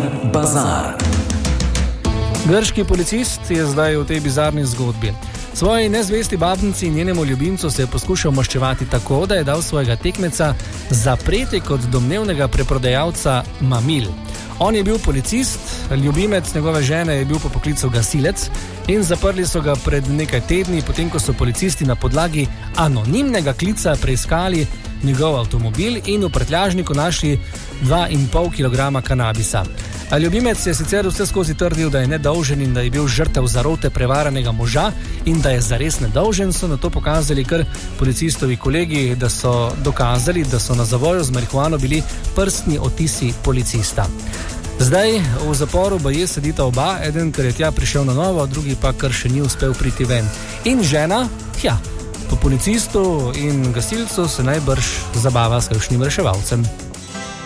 Bazar. Grški policist je zdaj v tej bizarni zgodbi. Svoji nezvesti babnici in njenemu ljubimcu se je poskušal maščevati tako, da je dal svojega tekmeca zapreti kot domnevnega preprodajalca mamil. On je bil policist, ljubimec njegove žene je bil po poklicu gasilec in zaprli so ga pred nekaj tedni, potem ko so policisti na podlagi anonimnega klica preiskali njegov avtomobil in v prtljažniku našli 2,5 kg kanabisa. Ljubimec je sicer vse skozi trdil, da je nedolžen in da je bil žrtev zarote prevaranega moža in da je zares nedolžen, so na to pokazali kar policistovi kolegi, da so dokazali, da so na zavoju z marihuano bili prstni odtisi policista. Zdaj v zaporu baje sedita oba, eden, ker je tja prišel na novo, drugi pa, ker še ni uspel priti ven. In žena, po policistu in gasilcu se najbrž zabava s kakšnim reševalcem.